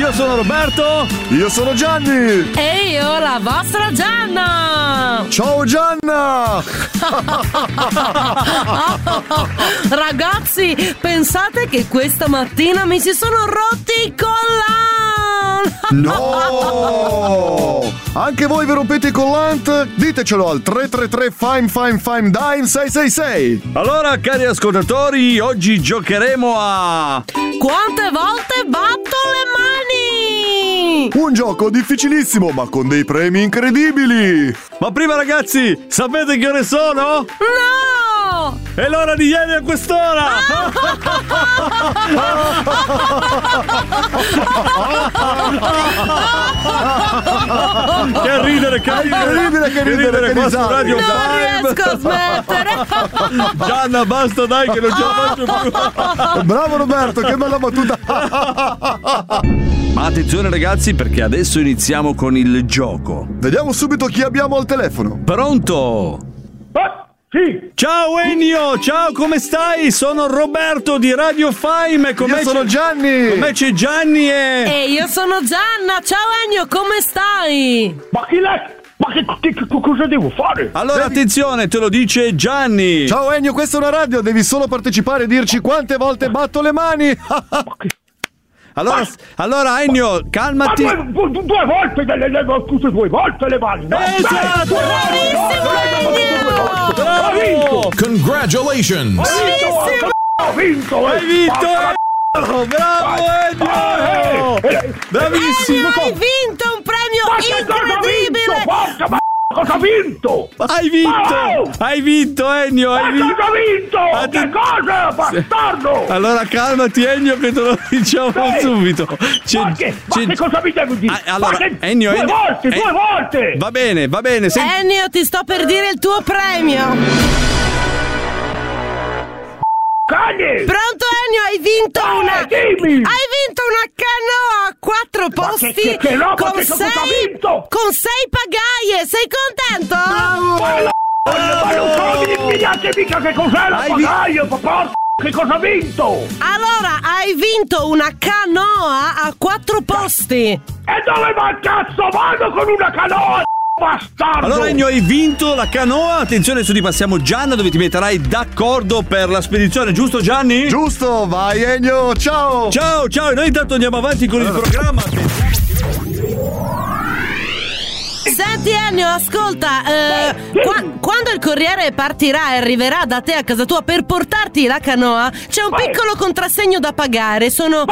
Io sono Roberto. Io sono Gianni. E io la vostra Gianna. Ciao Gianna. Ragazzi, pensate che questa mattina mi si sono rotti i collant. No! Anche voi vi rompete i collant? Ditecelo al 333 Fime Dime 666. Allora, cari ascoltatori, oggi giocheremo a... Quante volte batto le mani? Un gioco difficilissimo, ma con dei premi incredibili. Ma prima, ragazzi, sapete che ore sono? No! È l'ora di ieri a quest'ora! Che ridere, che ridere qua su Radio Non Time. riesco a smettere. Gianna, basta, dai, che non ce la faccio più. Bravo Roberto, che bella battuta. Ma attenzione, ragazzi, perché adesso iniziamo con il gioco. Vediamo subito chi abbiamo al telefono. Pronto? Sì. Ciao Ennio, ciao, come stai? Sono Roberto di Radio Fime. Io sono Gianni. Con me c'è Gianni E io sono Gianna. Ciao Ennio, come stai? Ma chi è? Ma che cosa devo fare? Allora, attenzione, te lo dice Gianni. Ciao Ennio, questa è una radio, devi solo partecipare e dirci quante volte batto le mani. Allora Ennio, calmati. Ma due volte due volte le mani. Esatto. Bravo! Congratulations! Ho vinto! Hai vinto! Bravo Ennio! Bravissimo! Hai vinto un premio incredibile! Cosa ho vinto? Hai vinto Ennio! Ma cosa ho vinto? Che cosa, bastardo? Allora calmati Ennio, che te lo diciamo subito. Ma che cosa mi devo dire? Allora, Ennio, due volte! Va bene. Ennio, ti sto per dire il tuo premio. Cagni! Pronto Ennio, hai vinto dimmi! Hai vinto una canoa a 4 posti che roba, che cosa ho vinto? con 6 pagaie, sei contento? Ma non so, mi spiegate mica che cos'è la pagaia, porca, che cosa ho vinto? Allora, hai vinto una canoa a 4 posti. E dove va cazzo vado con una canoa? Bastardo! Allora Ennio, hai vinto la canoa. Attenzione, adesso ti passiamo Gianna, dove ti metterai d'accordo per la spedizione, giusto Gianni? Giusto, vai Ennio, ciao! Ciao, e noi intanto andiamo avanti con il programma. Senti Ennio, ascolta, quando il corriere partirà e arriverà da te a casa tua per portarti la canoa, c'è un piccolo contrassegno da pagare. Sono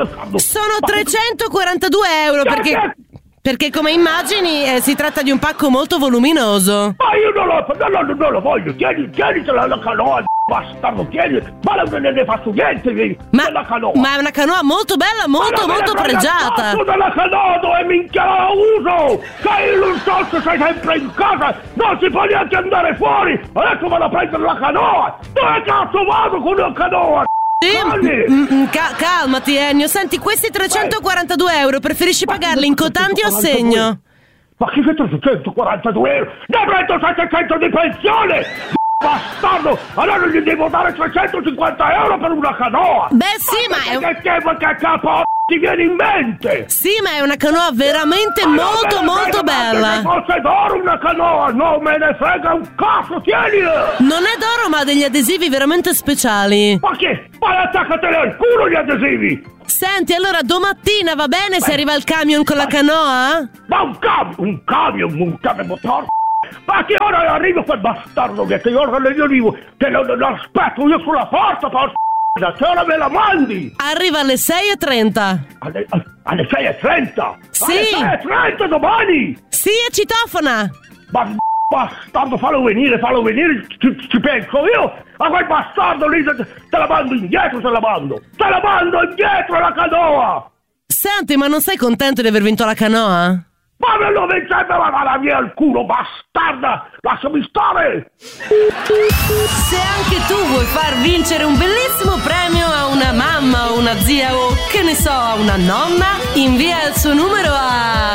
342 euro perché come immagini si tratta di un pacco molto voluminoso. Ma io non lo voglio, tienitela la canoa, bastardo, tieni, ma non ne faccio niente della canoa. Ma è una canoa molto bella, molto pregiata. Ma della canoa dove minchia la uso? Sei non so se sei sempre in casa, non si può neanche andare fuori, adesso vado a prendere la canoa. Dove cazzo vado con la canoa? Calmati Ennio, senti, questi 342 euro preferisci pagarli in contanti o a segno? Ma che 342 euro? Ne prendo 700 di pensione! Bastardo! Allora gli devo dare 350 euro per una canoa! Beh sì, ma è che capo ti viene in mente? Sì, ma è una canoa veramente molto bella! Se fosse d'oro una canoa, non me ne frega un cazzo, tienila! Non è d'oro, ma ha degli adesivi veramente speciali. Ma che? Vai, attaccateli al culo gli adesivi! Senti, allora domattina va bene se arriva il camion con la canoa? Ma un camion motor! Ma che ora arriva quel bastardo che io arrivo, che lo aspetto io sulla porta, porca! Che ora me la mandi? Arriva alle 6:30. Alle 6:30? Sì! Alle 6:30 domani? Sì, è citofona! Ma bastardo, fallo venire, ci penso io! A quel bastardo lì te la mando indietro, te la mando indietro la canoa! Senti, ma non sei contento di aver vinto la canoa? Ma me lo vincente la via al culo, bastarda! Lasciami stare! Se anche tu vuoi far vincere un bellissimo premio a una mamma o una zia o, che ne so, a una nonna, invia il suo numero a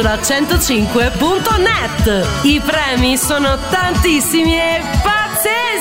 wender@105.net. I premi sono tantissimi e pazzeschi!